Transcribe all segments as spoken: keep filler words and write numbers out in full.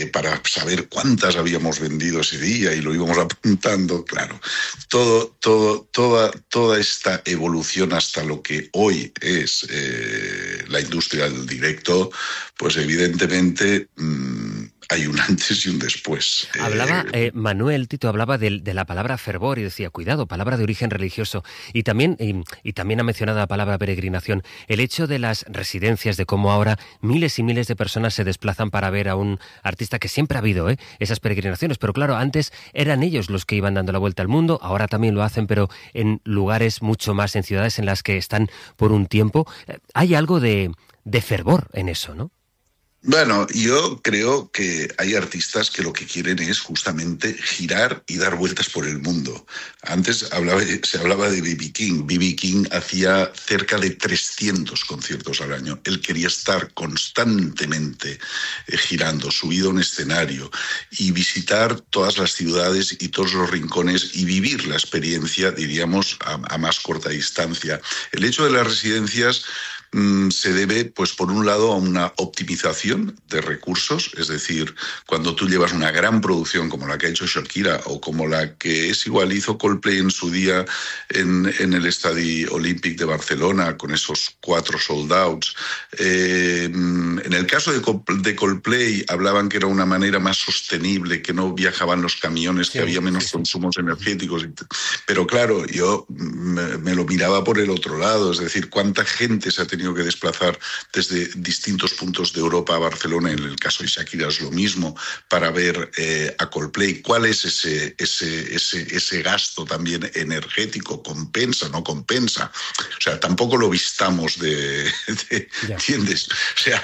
para saber cuántas habíamos vendido ese día y lo íbamos apuntando, claro. Todo, todo, toda, toda esta evolución hasta lo que hoy es eh, la industria del directo, pues evidentemente mmm, hay un antes y un después. Hablaba, eh, Manuel, Tito, hablaba de, de la palabra fervor y decía, cuidado, palabra de origen religioso. Y también, y, y también ha mencionado la palabra peregrinación. El hecho de las residencias, de cómo ahora miles y miles de personas se desplazan para ver a un artista, que siempre ha habido ¿eh? esas peregrinaciones. Pero claro, antes eran ellos los que iban dando la vuelta al mundo, ahora también lo hacen, pero en lugares mucho más, en ciudades en las que están por un tiempo. Hay algo de, de fervor en eso, ¿no? Bueno, yo creo que hay artistas que lo que quieren es justamente girar y dar vueltas por el mundo. Antes hablaba, se hablaba de B B King. B B King hacía cerca de trescientos conciertos al año. Él quería estar constantemente eh, girando, subido a un escenario y visitar todas las ciudades y todos los rincones y vivir la experiencia, diríamos, a, a más corta distancia. El hecho de las residencias se debe, pues por un lado, a una optimización de recursos, es decir, cuando tú llevas una gran producción como la que ha hecho Shakira o como la que es igual hizo Coldplay en su día en, en el Estadi Olímpic de Barcelona con esos cuatro sold outs. Eh, en el caso de, de Coldplay hablaban que era una manera más sostenible, que no viajaban los camiones, sí, que había menos sí, consumos sí. energéticos. Pero claro, yo me, me lo miraba por el otro lado, es decir, cuánta gente se ha tenido que desplazar desde distintos puntos de Europa a Barcelona, en el caso de Shakira es lo mismo, para ver eh, a Coldplay. ¿Cuál es ese, ese, ese, ese gasto también energético? ¿Compensa, no compensa? O sea, tampoco lo vistamos de... de ¿entiendes? O sea,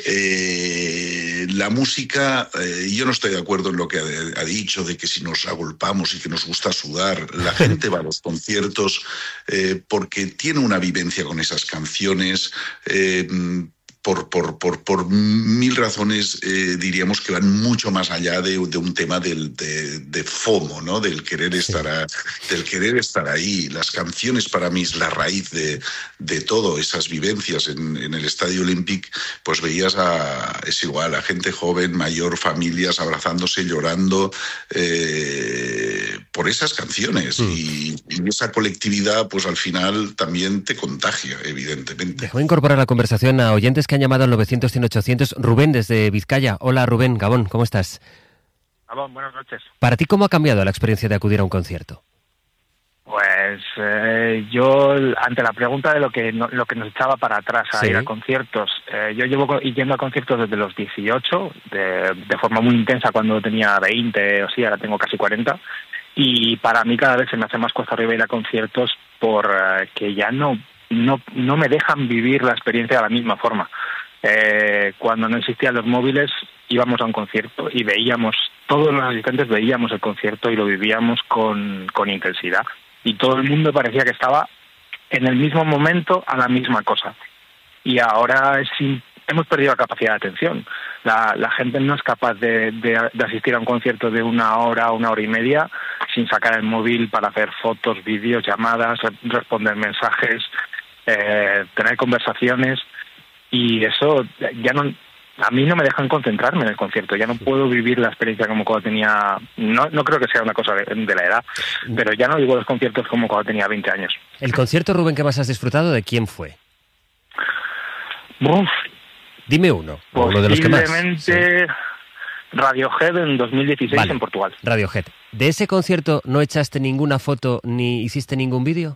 eh, la música, eh, yo no estoy de acuerdo en lo que ha, ha dicho, de que si nos agolpamos y que nos gusta sudar, la gente va a los conciertos eh, porque tiene una vivencia con esas canciones, Eh, por, por, por, por mil razones, eh, diríamos que van mucho más allá de, de un tema del, de, de FOMO, ¿no? Del querer, sí. estar a, del querer estar ahí. Las canciones para mí es la raíz de, de todo, esas vivencias. En, en el Estadio Olímpic, pues veías a, es igual, a gente joven, mayor, familias abrazándose, llorando eh, por esas canciones. Mm. Y, y esa colectividad, pues al final también te contagia, evidentemente. Dejo incorporar la conversación a oyentes que han llamado al novecientos, cien, ochocientos. Rubén, desde Vizcaya. Hola, Rubén, Gabón, ¿cómo estás? Gabón, buenas noches. Para ti, ¿cómo ha cambiado la experiencia de acudir a un concierto? Pues eh, yo, ante la pregunta de lo que no, lo que nos echaba para atrás a sí. ir a conciertos, eh, yo llevo yendo a conciertos desde los dieciocho, de, de forma muy intensa cuando tenía veinte o sí, ahora tengo casi cuarenta, y para mí cada vez se me hace más cuesta arriba ir a conciertos por eh, que ya no... No, no me dejan vivir la experiencia de la misma forma. Eh, cuando no existían los móviles, íbamos a un concierto y veíamos, todos los asistentes veíamos el concierto y lo vivíamos con, con intensidad. Y todo el mundo parecía que estaba en el mismo momento a la misma cosa. Y ahora es, hemos perdido la capacidad de atención. La, la gente no es capaz de, de, de asistir a un concierto de una hora, una hora y media, sin sacar el móvil para hacer fotos, vídeos, llamadas, responder mensajes, Eh, tener conversaciones, y eso ya no, a mí no me dejan concentrarme en el concierto, ya no puedo vivir la experiencia como cuando tenía, no, no creo que sea una cosa de, de la edad, pero ya no vivo los conciertos como cuando tenía veinte años. ¿El concierto, Rubén, que más has disfrutado, de quién fue? Uf, Dime uno, o uno de los que más. Posiblemente sí. Radiohead en dos mil dieciséis, vale. En Portugal. Radiohead. ¿De ese concierto no echaste ninguna foto ni hiciste ningún vídeo?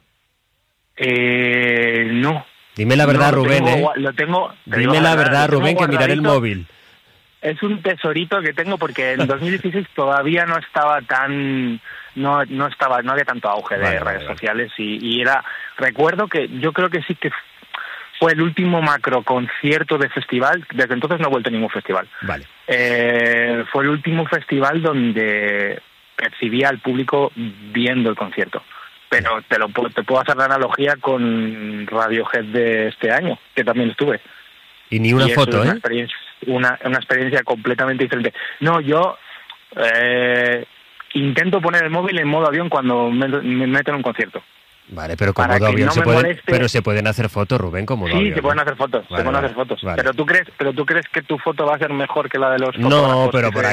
Eh, no. Dime la verdad, no, Rubén, tengo, ¿eh? Lo tengo, Dime la verdad, Rubén, que miraré el móvil. Es un tesorito que tengo porque en dos mil dieciséis todavía no estaba tan... No, no estaba, no había tanto auge de vale, redes vale. sociales y, y era... Recuerdo que yo creo que sí que fue el último macro concierto de festival. Desde entonces no he vuelto a ningún festival. Vale. Eh, fue el último festival donde percibía al público viendo el concierto. Pero te lo te puedo hacer la analogía con Radiohead de este año, que también estuve. Y ni una y foto, es una ¿eh? Experiencia, una, una experiencia completamente diferente. No, yo eh, intento poner el móvil en modo avión cuando me, me meto en un concierto. Vale, pero como avión no se puede, moleste... pero se pueden hacer fotos, Rubén, como sí, avión, se pueden hacer fotos, vale, se pueden vale, hacer fotos. Vale. Pero tú crees, pero tú crees que tu foto va a ser mejor que la de los fotógrafos. No, pero por